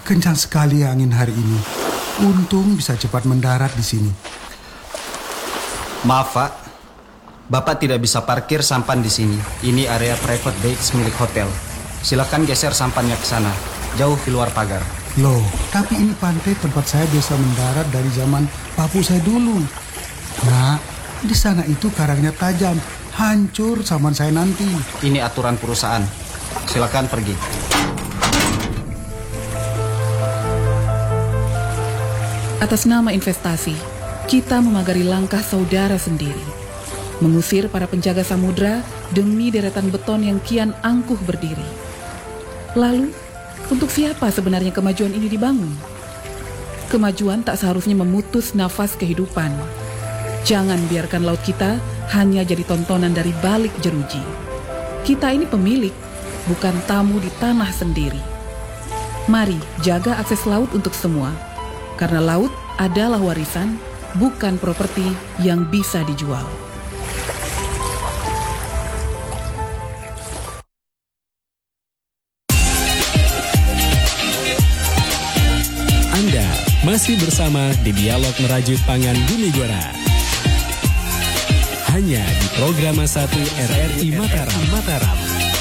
Kencang sekali angin hari ini. Untung bisa cepat mendarat di sini. Maaf, Pak. Bapak tidak bisa parkir sampan di sini. Ini area private beach milik hotel. Silakan geser sampannya ke sana, jauh di luar pagar. Loh, tapi ini pantai tempat saya biasa mendarat dari zaman papu saya dulu. Nah, di sana itu karangnya tajam, hancur sampan saya nanti. Ini aturan perusahaan. Silakan pergi. Atas nama investasi, kita memagari langkah saudara sendiri. Mengusir para penjaga samudra demi deretan beton yang kian angkuh berdiri. Lalu, untuk siapa sebenarnya kemajuan ini dibangun? Kemajuan tak seharusnya memutus nafas kehidupan. Jangan biarkan laut kita hanya jadi tontonan dari balik jeruji. Kita ini pemilik, bukan tamu di tanah sendiri. Mari jaga akses laut untuk semua. Karena laut adalah warisan, bukan properti yang bisa dijual. Anda masih bersama di Dialog Merajut Pangan Bumi Gora. Hanya di Programa 1 RRI Mataram.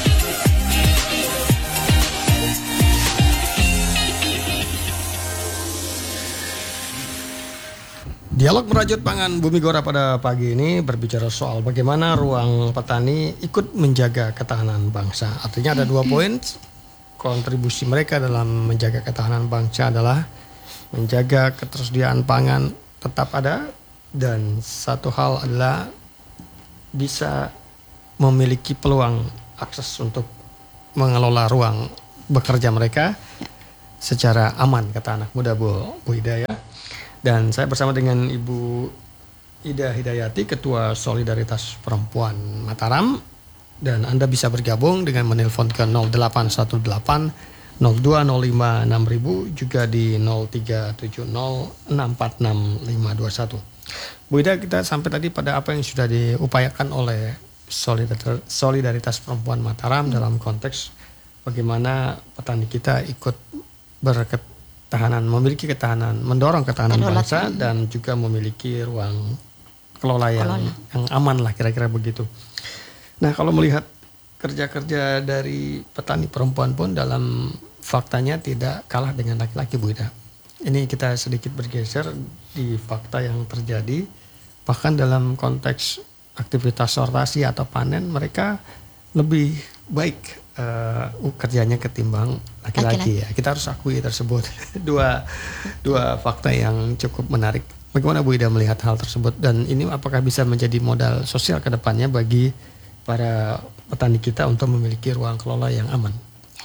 Dialog Merajut Pangan Bumi Gora pada pagi ini berbicara soal bagaimana ruang petani ikut menjaga ketahanan bangsa. Artinya ada 2 poin. Kontribusi mereka dalam menjaga ketahanan bangsa adalah menjaga ketersediaan pangan tetap ada, dan satu hal adalah bisa memiliki peluang akses untuk mengelola ruang bekerja mereka secara aman, kata anak muda Bu Ida ya. Dan saya bersama dengan Ibu Ida Hidayati, Ketua Solidaritas Perempuan Mataram. Dan Anda bisa bergabung dengan menelpon ke 0818 0205 6000, juga di 0370 646 521. Bu Ida, kita sampai tadi pada apa yang sudah diupayakan oleh Solidaritas Perempuan Mataram dalam konteks bagaimana petani kita ikut memiliki ketahanan, mendorong ketahanan bangsa dan juga memiliki ruang kelola yang aman lah, kira-kira begitu. Nah, kalau melihat kerja-kerja dari petani perempuan pun dalam faktanya tidak kalah dengan laki-laki, Bu Ida. Ini kita sedikit bergeser di fakta yang terjadi, bahkan dalam konteks aktivitas sortasi atau panen mereka lebih baik kerjanya ketimbang laki-laki ya. Kita harus akui tersebut. dua fakta yang cukup menarik. Bagaimana Bu Ida melihat hal tersebut, dan ini apakah bisa menjadi modal sosial ke depannya bagi para petani kita untuk memiliki ruang kelola yang aman?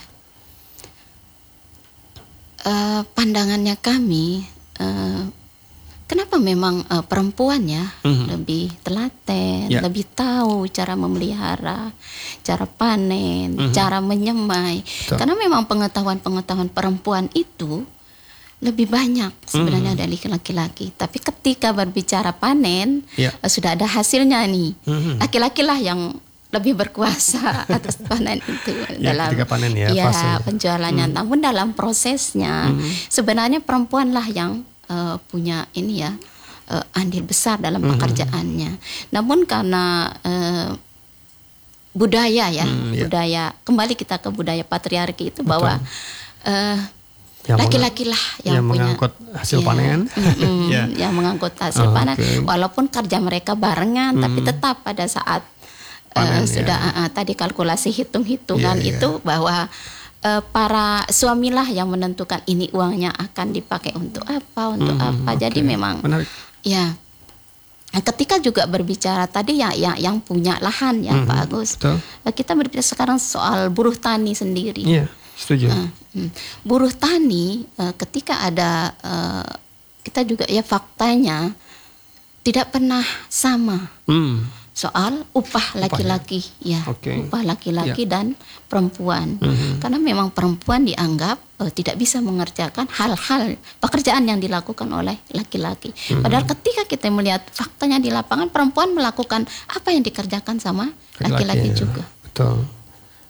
Pandangannya kami, kenapa memang perempuan ya lebih telaten, lebih tahu cara memelihara, cara panen, cara menyemai. Betul. Karena memang pengetahuan perempuan itu lebih banyak sebenarnya dari laki-laki. Tapi ketika berbicara panen, sudah ada hasilnya nih. Laki-laki lah yang lebih berkuasa atas panen itu dalam panen penjualannya. Namun dalam prosesnya sebenarnya perempuan lah yang punya ini ya andil besar dalam pekerjaannya. Namun karena budaya budaya, kembali kita ke budaya patriarki itu bahwa laki-laki lah yang punya mengangkut hasil panen, yang mengangkut hasil panen. Walaupun kerja mereka barengan, tapi tetap pada saat tadi kalkulasi hitung-hitungan itu bahwa para suamilah yang menentukan ini uangnya akan dipakai untuk apa, Jadi memang menarik. Ya. Ketika juga berbicara tadi yang punya lahan ya Pak Agus. Betul. Kita berbicara sekarang soal buruh tani sendiri. Iya, setuju. Buruh tani ketika ada kita juga ya faktanya tidak pernah sama. Soal upah laki-laki upah laki-laki dan perempuan. Karena memang perempuan dianggap tidak bisa mengerjakan hal-hal pekerjaan yang dilakukan oleh laki-laki. Padahal ketika kita melihat faktanya di lapangan, perempuan melakukan apa yang dikerjakan sama laki-laki juga. Betul.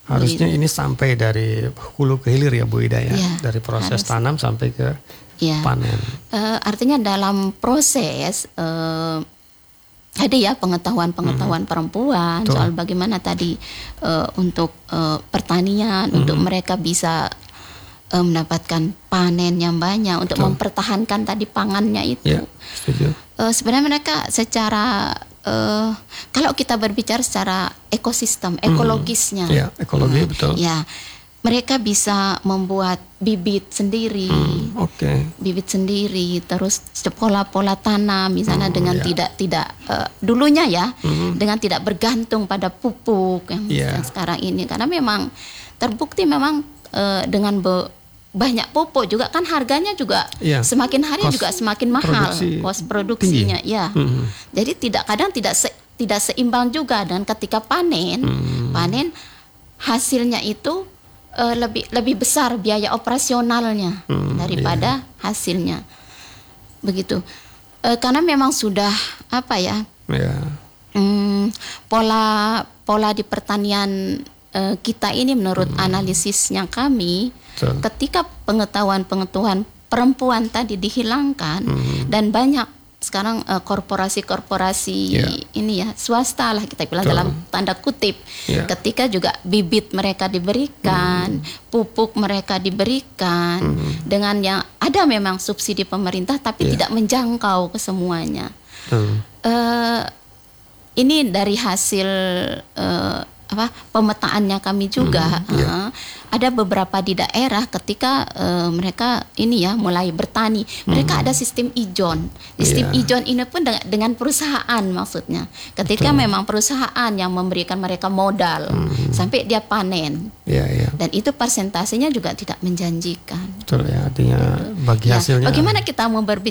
Harusnya Begitu. ini sampai dari hulu ke hilir ya Bu Ida ya, Ya, dari proses harus. tanam sampai ke Ya. panen. Artinya dalam proses ada ya pengetahuan perempuan Betul. soal bagaimana tadi untuk pertanian, untuk mereka bisa mendapatkan panen yang banyak, untuk Betul. mempertahankan tadi pangannya itu. Ya, setuju. Sebenarnya mereka secara kalau kita berbicara secara ekosistem, ekologisnya, Ya, ekologi betul. ya mereka bisa membuat bibit sendiri, Oke. bibit sendiri, terus pola-pola tanam misalnya dengan ya. tidak dulunya ya, dengan tidak bergantung pada pupuk yang Ya. sekarang ini, karena memang terbukti memang dengan banyak pupuk juga kan harganya juga Ya. semakin hari Kos juga semakin mahal, produksi kos produksinya tinggi. ya. Jadi kadang tidak seimbang juga, dan ketika panen hasilnya itu lebih besar biaya operasionalnya daripada hasilnya, begitu. Karena memang sudah apa ya, Ya. pola di pertanian kita ini menurut analisisnya kami, Betul. ketika pengetahuan perempuan tadi dihilangkan dan banyak sekarang korporasi-korporasi ini ya swasta lah kita bilang Betul. dalam tanda kutip, Ya. ketika juga bibit mereka diberikan, pupuk mereka diberikan dengan yang ada memang subsidi pemerintah tapi tidak menjangkau ke semuanya. Ini dari hasil pemetaannya kami juga, ada beberapa di daerah ketika mereka ini ya mulai bertani, mereka ada sistem ijon. Sistem ijon ini pun dengan perusahaan, maksudnya ketika memang perusahaan yang memberikan mereka modal sampai dia panen, dan itu persentasenya juga tidak menjanjikan. Betul ya, artinya bagi hasilnya. Bagaimana kita